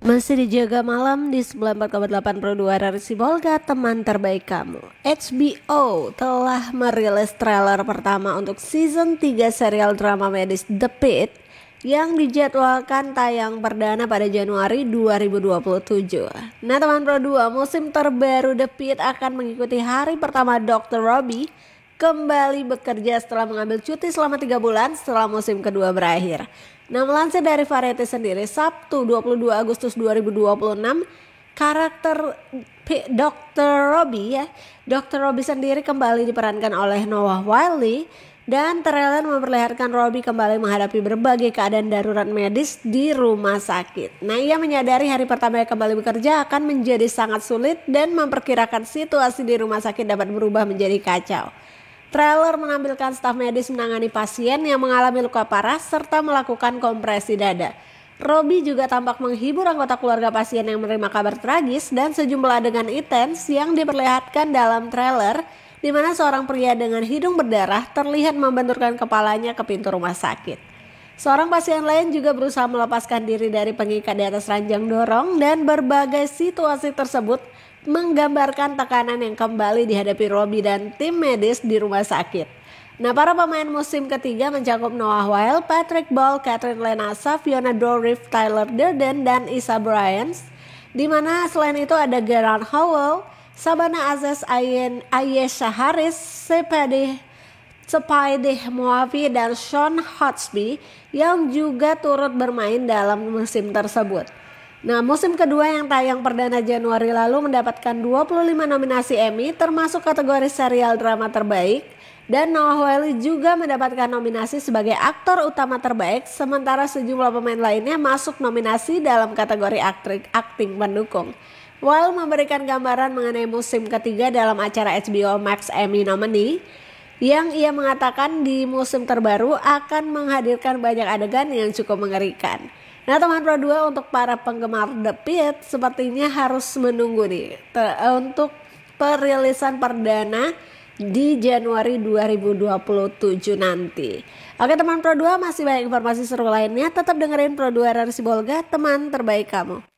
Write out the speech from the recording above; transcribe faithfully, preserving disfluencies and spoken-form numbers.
Masih dijaga malam di sembilan puluh empat koma delapan Pro dua dari Sibolga, teman terbaik kamu. H B O telah merilis trailer pertama untuk season tiga serial drama medis The Pitt yang dijadwalkan tayang perdana pada Januari dua ribu dua puluh tujuh. Nah teman Pro dua, musim terbaru The Pitt akan mengikuti hari pertama dokter Robbie kembali bekerja setelah mengambil cuti selama tiga bulan setelah musim kedua berakhir. Nah, melansir dari Variety sendiri, Sabtu dua puluh dua Agustus dua ribu dua puluh enam, karakter dokter Robbie ya, dokter Robbie sendiri kembali diperankan oleh Noah Wyle dan trailer memperlihatkan Robbie kembali menghadapi berbagai keadaan darurat medis di rumah sakit. Nah, ia menyadari hari pertama kembali bekerja akan menjadi sangat sulit dan memperkirakan situasi di rumah sakit dapat berubah menjadi kacau. Trailer menampilkan staf medis menangani pasien yang mengalami luka parah serta melakukan kompresi dada. Robbie juga tampak menghibur anggota keluarga pasien yang menerima kabar tragis dan sejumlah adegan intens yang diperlihatkan dalam trailer di mana seorang pria dengan hidung berdarah terlihat membenturkan kepalanya ke pintu rumah sakit. Seorang pasien lain juga berusaha melepaskan diri dari pengikat di atas ranjang dorong dan berbagai situasi tersebut menggambarkan tekanan yang kembali dihadapi Robbie dan tim medis di rumah sakit. Nah, para pemain musim ketiga mencakup Noah Wyle, Patrick Ball, Catherine Lenasa, Fiona Dourif, Tyler Durden, dan Issa Bryant. Di mana selain itu ada Gerard Howell, Sabana Aziz, Ayen, Ayesha Harris, Sepade Sepaideh Moavi, dan Sean Hotsby yang juga turut bermain dalam musim tersebut. Nah, musim kedua yang tayang perdana Januari lalu mendapatkan dua puluh lima nominasi Emmy termasuk kategori serial drama terbaik, dan Noah Wyle juga mendapatkan nominasi sebagai aktor utama terbaik, sementara sejumlah pemain lainnya masuk nominasi dalam kategori akting, akting pendukung. Wyle memberikan gambaran mengenai musim ketiga dalam acara H B O Max Emmy Nominee yang ia mengatakan di musim terbaru akan menghadirkan banyak adegan yang cukup mengerikan. Nah teman Pro dua, untuk para penggemar The Pitt sepertinya harus menunggu nih te- untuk perilisan perdana di Januari dua ribu dua puluh tujuh nanti. Oke teman Pro dua, masih banyak informasi seru lainnya, tetap dengerin Pro dua dari Sibolga, teman terbaik kamu.